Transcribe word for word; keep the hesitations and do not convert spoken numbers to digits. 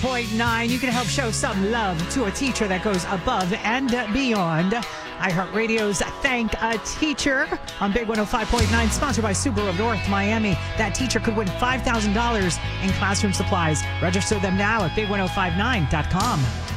point nine. You can help show some love to a teacher that goes above and beyond. iHeartRadio's Thank a Teacher on Big one oh five point nine, sponsored by Subaru of North Miami. That teacher could win five thousand dollars in classroom supplies. Register them now at big ten fifty-nine dot com.